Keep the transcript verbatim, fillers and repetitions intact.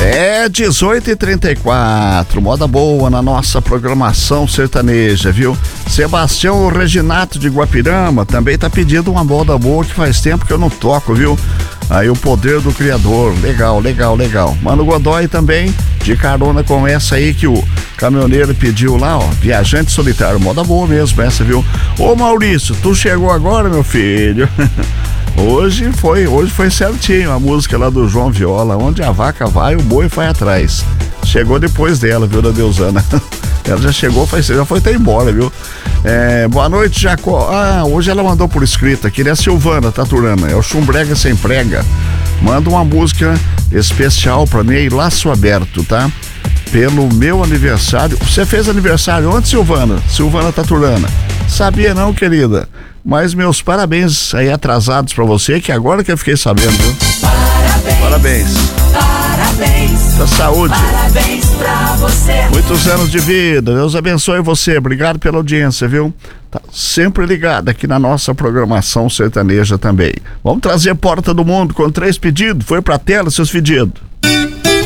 É dezoito e trinta e quatro, moda boa na nossa programação sertaneja, viu? Sebastião Reginato de Guapirama também tá pedindo uma moda boa que faz tempo que eu não toco, viu? Aí o poder do criador, legal, legal, legal. Mano Godoy também, de carona com essa aí que o caminhoneiro pediu lá, ó, Viajante Solitário, moda boa mesmo essa, viu? Ô Maurício, tu chegou agora, meu filho? Hoje foi, hoje foi certinho a música lá do João Viola, onde a vaca vai, o boi vai atrás. Chegou depois dela, viu, da Deusana. Ela já chegou, faz, já foi até embora, viu? É, boa noite, Jacó. Ah, hoje ela mandou por escrito aqui, é a Silvana Taturana, é o Chumbrega Sem Prega. Manda uma música especial pra mim aí, Laço Aberto, tá? Pelo meu aniversário. Você fez aniversário ontem, Silvana? Silvana Taturana. Sabia não, querida? Mas meus parabéns aí atrasados pra você, que agora que eu fiquei sabendo, viu? Parabéns. Parabéns. Parabéns. Da saúde. Parabéns pra você. Muitos anos de vida. Deus abençoe você. Obrigado pela audiência, viu? Tá sempre ligado aqui na nossa programação sertaneja também. Vamos trazer Porta do Mundo com três pedidos. Foi pra tela seus pedidos.